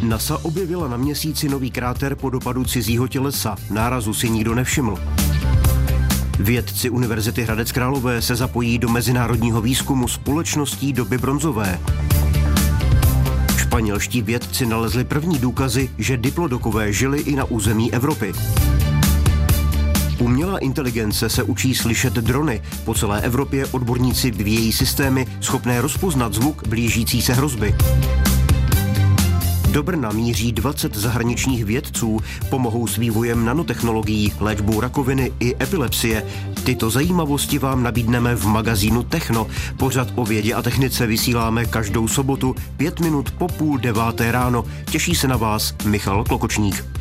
NASA objevila na Měsíci nový kráter po dopadu cizího tělesa. Nárazu si nikdo nevšiml. Vědci Univerzity Hradec Králové se zapojí do mezinárodního výzkumu společností doby bronzové. Španělští vědci nalezli první důkazy, že diplodokové žili i na území Evropy. Umělá inteligence se učí slyšet drony. Po celé Evropě odborníci vyvíjejí systémy schopné rozpoznat zvuk blížící se hrozby. Do Brna míří 20 zahraničních vědců, pomohou s vývojem nanotechnologií, léčbou rakoviny i epilepsie. Tyto zajímavosti vám nabídneme v magazínu Techno. Pořad o vědě a technice vysíláme každou sobotu 5 minut po 8:30 ráno. Těší se na vás Michal Klokočník.